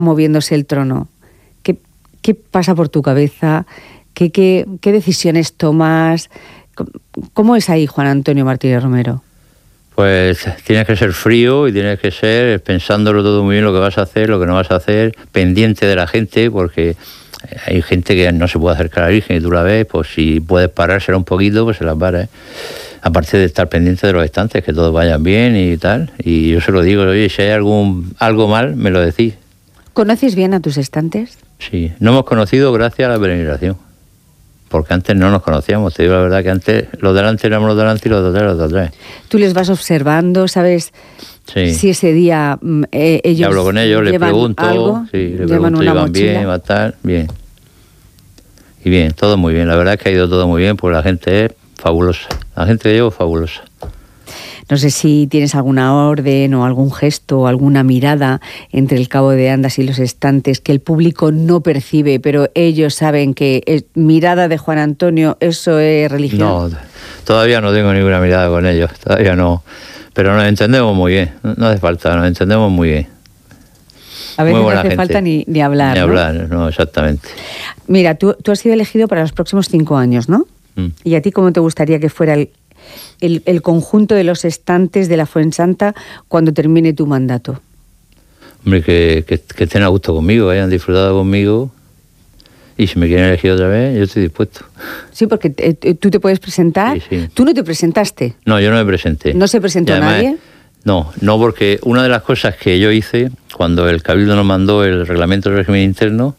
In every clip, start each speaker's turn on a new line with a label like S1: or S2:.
S1: moviéndose el trono, ¿qué pasa por tu cabeza? ¿Qué decisiones tomas? ¿Cómo es ahí Juan Antonio Martínez Romero?
S2: Pues tienes que ser frío y tienes que ser pensándolo todo muy bien, lo que vas a hacer, lo que no vas a hacer, pendiente de la gente, porque hay gente que no se puede acercar a la Virgen y tú la ves, pues si puedes parársela un poquito, pues se la paras. Aparte de estar pendiente de los estantes, que todos vayan bien y tal. Y yo se lo digo, oye, si hay algo mal, me lo decís.
S1: ¿Conoces bien a tus estantes?
S2: Sí, nos hemos conocido gracias a la peregrinación. Porque antes no nos conocíamos, te digo la verdad que antes los delante éramos los delante y los de atrás los de atrás.
S1: Tú les vas observando, ¿sabes?
S2: Sí.
S1: Si ese día ellos
S2: y hablo con ellos, les pregunto,
S1: algo,
S2: sí, les pregunto, llevan bien, va a estar bien. Y bien, todo muy bien, la verdad es que ha ido todo muy bien, porque la gente es fabulosa, la gente que llevo es fabulosa.
S1: No sé si tienes alguna orden o algún gesto o alguna mirada entre el Cabo de Andas y los estantes que el público no percibe, pero ellos saben que es mirada de Juan Antonio, eso es religión.
S2: No, todavía no tengo ninguna mirada con ellos, todavía no. Pero nos entendemos muy bien, no hace falta, nos entendemos muy bien.
S1: A veces no hace falta ni hablar.
S2: Ni hablar, no, exactamente.
S1: Mira, tú has sido elegido para los próximos 5 años, ¿no? ¿Y a ti cómo te gustaría que fuera el conjunto de los estantes de la Fuensanta cuando termine tu mandato?
S2: Hombre, que estén a gusto conmigo, hayan disfrutado conmigo, y si me quieren elegir otra vez, yo estoy dispuesto.
S1: Sí, porque tú te puedes presentar.
S2: Sí, sí.
S1: ¿Tú no te presentaste?
S2: No, yo no me presenté.
S1: ¿No se presentó
S2: además,
S1: nadie?
S2: No, porque una de las cosas que yo hice, cuando el Cabildo nos mandó el reglamento del régimen interno,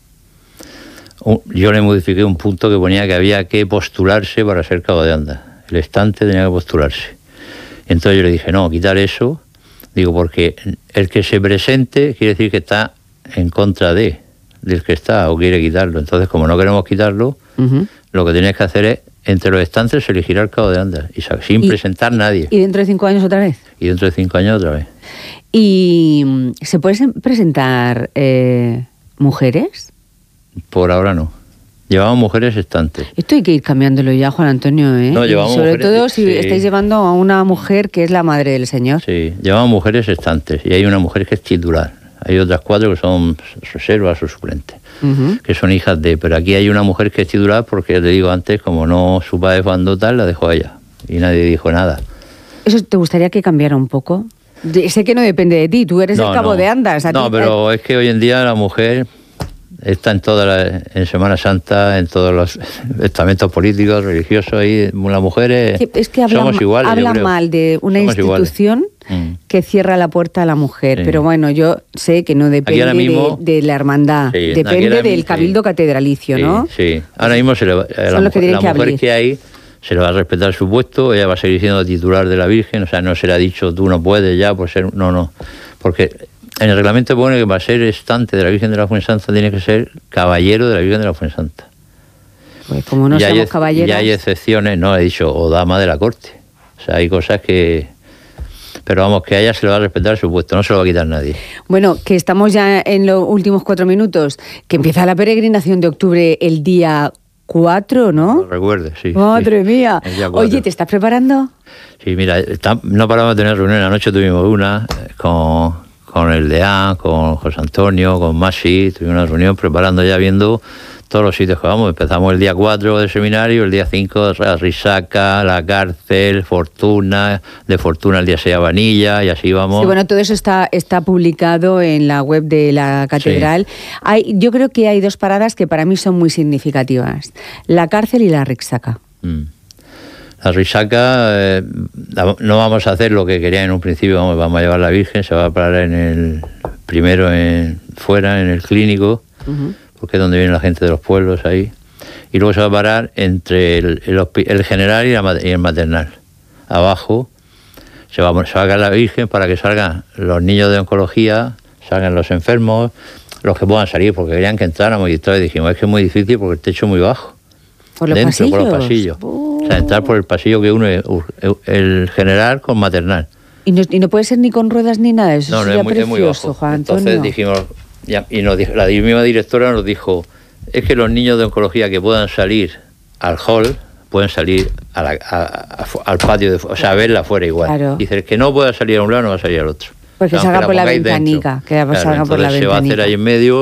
S2: yo le modifiqué un punto que ponía que había que postularse para ser Cabo de Andas. El estante tenía que postularse. Entonces yo le dije, no, quitar eso, digo, porque el que se presente quiere decir que está en contra del que está o quiere quitarlo. Entonces, como no queremos quitarlo, lo que tenéis que hacer es, entre los estantes, elegir al Cabo de Andas, sin presentar nadie.
S1: ¿Y dentro de 5 años otra vez?
S2: Y dentro de 5 años otra vez.
S1: ¿Y se pueden presentar mujeres?
S2: Por ahora no. Llevamos mujeres estantes.
S1: Esto hay que ir cambiándolo ya, Juan Antonio, ¿eh?
S2: No, llevamos
S1: sobre
S2: mujeres,
S1: todo si estáis llevando a una mujer que es la madre del Señor.
S2: Sí, llevamos mujeres estantes y hay una mujer que es titular. Hay otras 4 que son reservas o suplentes, que son hijas de... Pero aquí hay una mujer que es titular porque, ya te digo antes, como no su padre fue tal, la dejó a ella. Y nadie dijo nada.
S1: ¿Eso te gustaría que cambiara un poco? Sé que no depende de ti, tú eres el Cabo de Andas.
S2: Pero es que hoy en día la mujer... Está en Semana Santa, en todos los estamentos políticos, religiosos, y las mujeres somos iguales.
S1: Habla mal de una institución que cierra la puerta a la mujer, pero bueno, yo sé que no depende de la hermandad, depende del Cabildo catedralicio, ¿no?
S2: Sí, ahora mismo la mujer que hay se le va a respetar su puesto, ella va a seguir siendo titular de la Virgen, o sea, no se le ha dicho tú no puedes ya por ser... No, porque... En el reglamento pone que para ser estante de la Virgen de la Fuensanta tiene que ser caballero de la Virgen de la Fuensanta.
S1: Pues como no somos caballeros...
S2: Y hay excepciones, no, he dicho, o dama de la corte. O sea, hay cosas que... Pero vamos, que a ella se le va a respetar su puesto, no se lo va a quitar nadie.
S1: Bueno, que estamos ya en los últimos 4 minutos, que empieza la peregrinación de octubre el día 4, ¿no?
S2: No recuerde, sí.
S1: ¡Madre mía! Oye, ¿te estás preparando?
S2: Sí, mira, no paramos de tener reuniones. Anoche tuvimos una con el DEA, con José Antonio, con Masi, tuvimos una reunión preparando ya, viendo todos los sitios que vamos. Empezamos el día 4 del seminario, el día 5 Risaca, la cárcel, Fortuna, de Fortuna el día 6 a Vanilla, y así vamos.
S1: Sí, bueno, todo eso está publicado en la web de la catedral. Sí. Yo creo que hay 2 paradas que para mí son muy significativas, la cárcel y la Risaca.
S2: La Risaca, no vamos a hacer lo que querían en un principio, vamos a llevar a la Virgen, se va a parar primero fuera, en el clínico, porque es donde viene la gente de los pueblos ahí, y luego se va a parar entre el general y el maternal. Abajo se va a sacar la Virgen para que salgan los niños de oncología, salgan los enfermos, los que puedan salir, porque querían que entráramos, y entonces dijimos, es que es muy difícil porque el techo es muy bajo.
S1: ¿Por los pasillos?
S2: Por los pasillos. O sea, entrar por el pasillo que une el general con maternal.
S1: ¿Y no puede ser ni con ruedas ni nada? Eso
S2: no,
S1: sería
S2: es muy bajo.
S1: Juan Antonio.
S2: Entonces dijimos, la misma directora nos dijo, es que los niños de oncología que puedan salir al hall, pueden salir al patio, o sea, a verla afuera igual.
S1: Claro.
S2: Dice, el que no pueda salir a un lado no va a salir al otro.
S1: Pues que salga por la ventanica, que salga por la
S2: se va a hacer
S1: ventanica.
S2: ahí en medio.